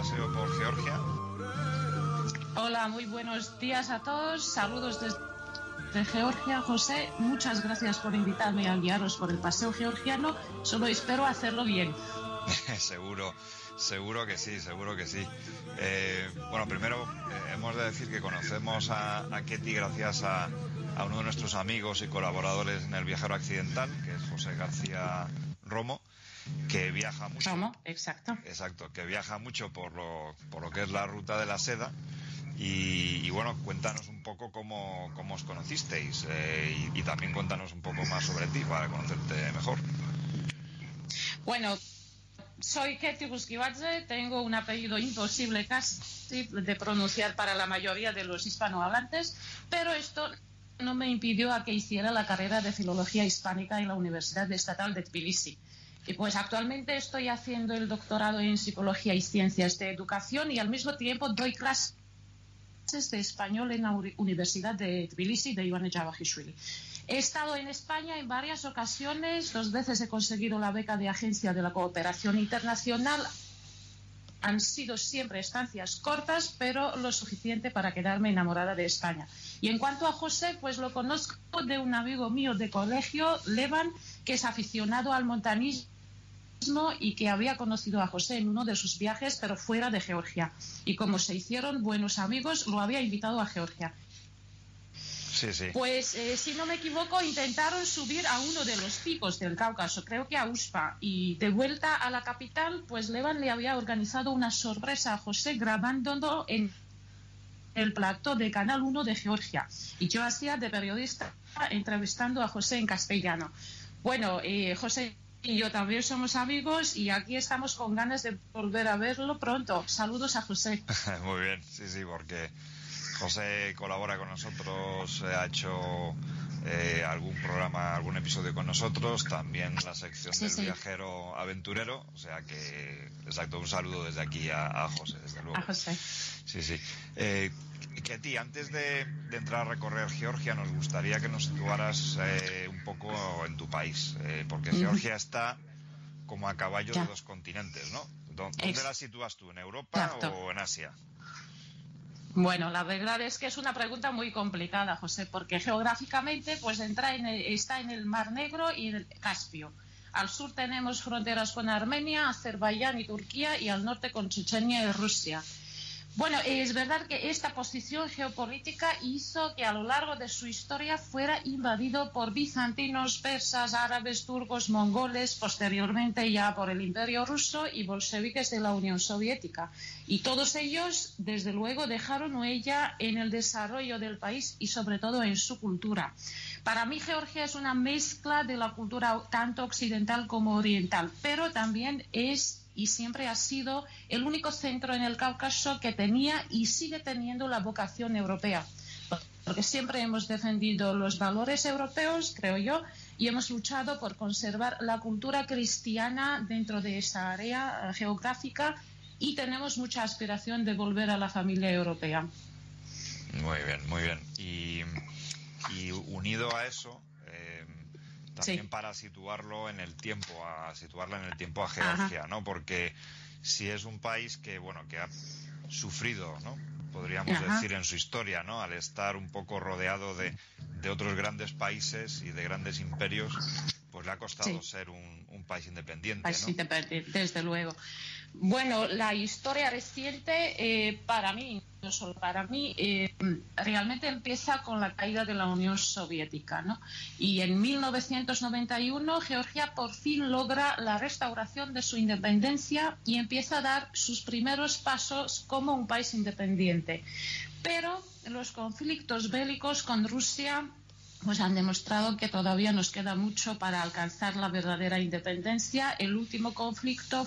paseo por Georgia. Hola, muy buenos días a todos. Saludos desde Georgia. José, muchas gracias por invitarme a guiaros por el paseo georgiano. Solo espero hacerlo bien. Seguro que sí. Bueno, primero hemos de decir que conocemos a Ketty gracias a uno de nuestros amigos y colaboradores en El Viajero Accidental, que es José García Romo, que viaja mucho. Romo, exacto, que viaja mucho por lo que es la ruta de la seda. Y bueno, cuéntanos un poco cómo os conocisteis, y también cuéntanos un poco más sobre ti para conocerte mejor. Bueno, soy Ketty Rusquibadze, tengo un apellido imposible casi de pronunciar para la mayoría de los hispanohablantes, pero esto no me impidió a que hiciera la carrera de Filología Hispánica en la Universidad Estatal de Tbilisi. Y pues actualmente estoy haciendo el doctorado en Psicología y Ciencias de Educación y al mismo tiempo doy clases de español en la Universidad de Tbilisi de Iván Javahishvili. He estado en España en varias ocasiones, 2 veces he conseguido la beca de Agencia de la Cooperación Internacional. Han sido siempre estancias cortas, pero lo suficiente para quedarme enamorada de España. Y en cuanto a José, pues lo conozco de un amigo mío de colegio, Levan, que es aficionado al montañismo y que había conocido a José en uno de sus viajes, pero fuera de Georgia. Y como se hicieron buenos amigos, lo había invitado a Georgia. Sí. Pues, si no me equivoco, intentaron subir a uno de los picos del Cáucaso, creo que a Uspa, y de vuelta a la capital, pues Levan le había organizado una sorpresa a José grabándolo en el plató de Canal 1 de Georgia. Y yo hacía de periodista entrevistando a José en castellano. Bueno, José y yo también somos amigos y aquí estamos con ganas de volver a verlo pronto. Saludos a José. Muy bien, sí, porque José colabora con nosotros, ha hecho algún episodio con nosotros, también la sección del viajero aventurero, o sea que, exacto, un saludo desde aquí a José, desde luego. A José. Sí. Ketty, antes de entrar a recorrer Georgia, nos gustaría que nos situaras un poco en tu país, porque Georgia está como a caballo de 2 continentes, ¿no? ¿Dónde la sitúas tú? ¿En Europa o en Asia? Bueno, la verdad es que es una pregunta muy complicada, José, porque geográficamente pues está en el Mar Negro y en el Caspio. Al sur tenemos fronteras con Armenia, Azerbaiyán y Turquía, y al norte con Chechenia y Rusia. Bueno, es verdad que esta posición geopolítica hizo que a lo largo de su historia fuera invadido por bizantinos, persas, árabes, turcos, mongoles, posteriormente ya por el Imperio Ruso y bolcheviques de la Unión Soviética. Y todos ellos, desde luego, dejaron huella en el desarrollo del país y sobre todo en su cultura. Para mí Georgia es una mezcla de la cultura tanto occidental como oriental, pero también es y siempre ha sido el único centro en el Cáucaso que tenía y sigue teniendo la vocación europea, porque siempre hemos defendido los valores europeos, creo yo, y hemos luchado por conservar la cultura cristiana dentro de esa área geográfica y tenemos mucha aspiración de volver a la familia europea. Muy bien. Y unido a eso, también para situarla en el tiempo a Georgia, ¿no? Porque si es un país que ha sufrido, ¿no? Podríamos decir en su historia, ¿no? Al estar un poco rodeado de otros grandes países y de grandes imperios, pues le ha costado ser un país independiente, ¿no? Desde luego. Bueno, la historia reciente, para mí, no solo para mí, realmente empieza con la caída de la Unión Soviética, ¿no? Y en 1991 Georgia por fin logra la restauración de su independencia y empieza a dar sus primeros pasos como un país independiente. Pero los conflictos bélicos con Rusia pues han demostrado que todavía nos queda mucho para alcanzar la verdadera independencia. El último conflicto